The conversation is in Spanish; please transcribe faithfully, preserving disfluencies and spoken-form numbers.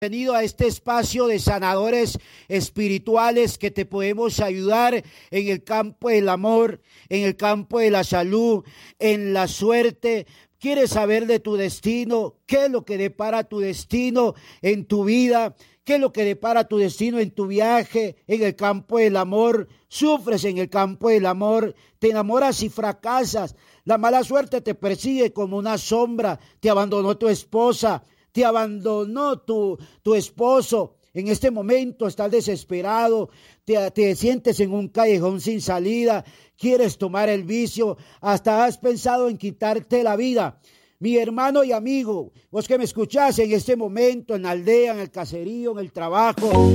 Venido a este espacio de sanadores espirituales que te podemos ayudar en el campo del amor, en el campo de la salud, en la suerte. ¿Quieres saber de tu destino? ¿Qué es lo que depara tu destino en tu vida? ¿Qué es lo que depara tu destino en tu viaje, en el campo del amor? Sufres en el campo del amor, te enamoras y fracasas. La mala suerte te persigue como una sombra. Te abandonó tu esposa, te abandonó tu, tu esposo. En este momento estás desesperado, te, te sientes en un callejón sin salida, quieres tomar el vicio, hasta has pensado en quitarte la vida. Mi hermano y amigo, vos que me escuchás en este momento, en la aldea, en el caserío, en el trabajo,